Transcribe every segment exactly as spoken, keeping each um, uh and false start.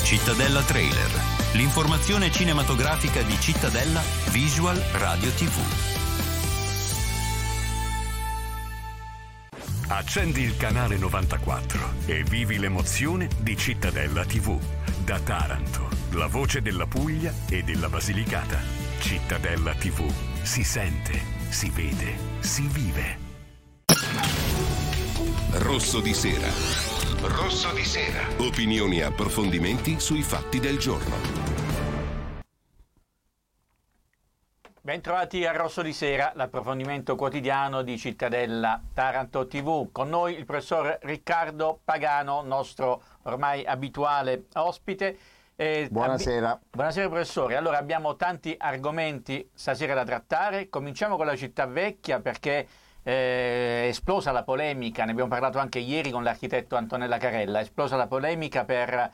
Cittadella Trailer, l'informazione cinematografica di Cittadella Visual Radio tivù. Accendi il canale novantaquattro e vivi l'emozione di Cittadella tivù. Da Taranto, la voce della Puglia e della Basilicata. Cittadella tivù. Si sente, si vede, si vive. Rosso di sera. Rosso di sera. Opinioni e approfondimenti sui fatti del giorno. Bentrovati a Rosso di Sera, l'approfondimento quotidiano di Cittadella Taranto tivù. Con noi il professor Riccardo Pagano, nostro ormai abituale ospite. Eh, Buonasera. Abbi- Buonasera professore. Allora abbiamo tanti argomenti stasera da trattare. Cominciamo con la città vecchia perché eh, è esplosa la polemica, ne abbiamo parlato anche ieri con l'architetto Antonella Carella, è esplosa la polemica per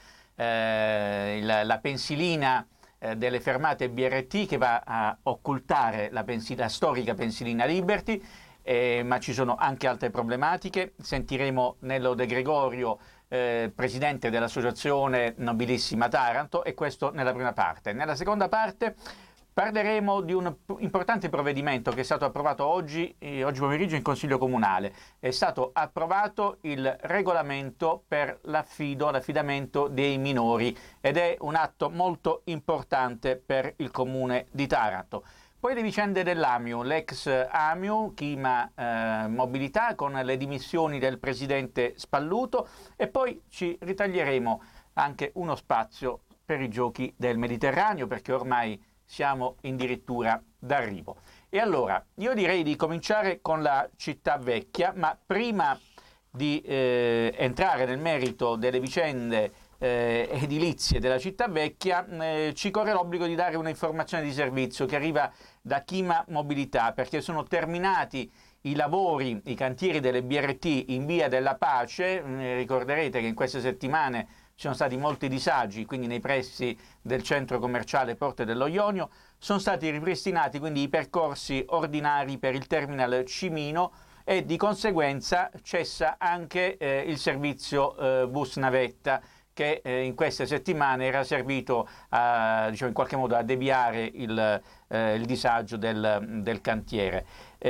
eh, il, la pensilina delle fermate B R T che va a occultare la, pensil- la storica pensilina Liberty, eh, ma ci sono anche altre problematiche. Sentiremo Nello De Gregorio, eh, presidente dell'associazione Nobilissima Taranto, e questo nella prima parte. Nella seconda parte parleremo di un importante provvedimento che è stato approvato oggi, eh, oggi pomeriggio in Consiglio Comunale. È stato approvato il regolamento per l'affido, l'affidamento dei minori ed è un atto molto importante per il Comune di Taranto. Poi le vicende dell'Amiu, l'ex Amiu, Chima eh, Mobilità, con le dimissioni del presidente Spalluto, e poi ci ritaglieremo anche uno spazio per i giochi del Mediterraneo perché ormai siamo addirittura d'arrivo. E allora io direi di cominciare con la città vecchia, ma prima di eh, entrare nel merito delle vicende eh, edilizie della città vecchia eh, ci corre l'obbligo di dare un'informazione di servizio che arriva da Chima Mobilità, perché sono terminati i lavori, i cantieri delle B R T in Via della Pace. Eh, ricorderete che in queste settimane ci sono stati molti disagi, quindi nei pressi del centro commerciale Porte dello Ionio. Sono stati ripristinati quindi i percorsi ordinari per il terminal Cimino e di conseguenza cessa anche eh, il servizio eh, bus navetta che eh, in queste settimane era servito a, diciamo, in qualche modo a deviare il, eh, il disagio del, del cantiere.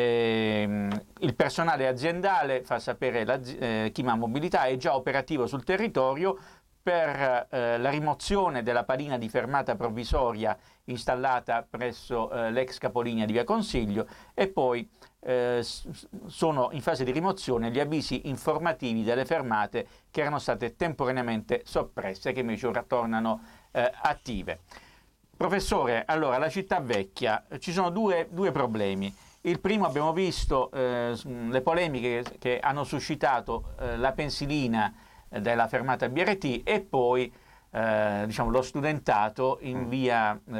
Eh, il personale aziendale, fa sapere la, eh, Chima Mobilità, è già operativo sul territorio per eh, la rimozione della palina di fermata provvisoria installata presso eh, l'ex capolinea di Via Consiglio, e poi eh, sono in fase di rimozione gli avvisi informativi delle fermate che erano state temporaneamente soppresse, che invece ora tornano eh, attive. Professore, allora la città vecchia, ci sono due, due problemi. Il primo, abbiamo visto eh, le polemiche che hanno suscitato eh, la pensilina della fermata B R T e poi eh, diciamo lo studentato in via